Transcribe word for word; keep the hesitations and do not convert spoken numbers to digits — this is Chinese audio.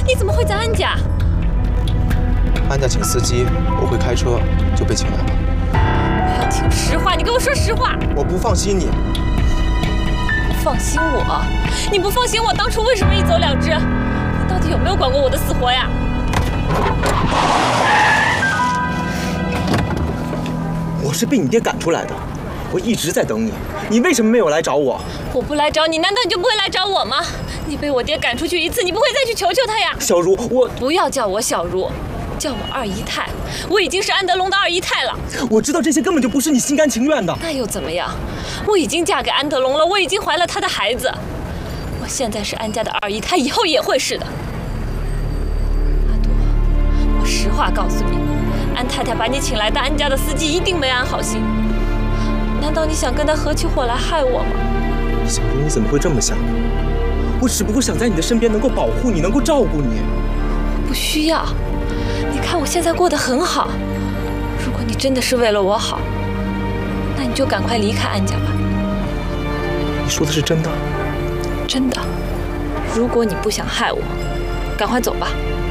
你怎么会在安家？ 安家请司机，我会开车，就被请来了。 我要听实话，你给我说实话。 我不放心你。 不放心我？你不放心我当初为什么一走了之？你到底有没有管过我的死活呀？ 我是被你爹赶出来的，我一直在等你，你为什么没有来找我？ 我不来找你，难道你就不会来找我吗？你被我爹赶出去一次，你不会再去求求他呀？ 小茹，我不要叫我小茹，叫我二姨太，我已经是安德龙的二姨太了。 我知道这些根本就不是你心甘情愿的。 那又怎么样？我已经嫁给安德龙了，我已经怀了他的孩子。我现在是安家的二姨太，以后也会是的。阿朵，我实话告诉你，安太太把你请来当安家的司机，一定没安好心。难道你想跟他合起伙来害我吗？ 小茹，你怎么会这么想？我只不过想在你的身边，能够保护你，能够照顾你。 不需要，你看我现在过得很好。如果你真的是为了我好，那你就赶快离开安家吧。 你说的是真的？ 真的。如果你不想害我，赶快走吧。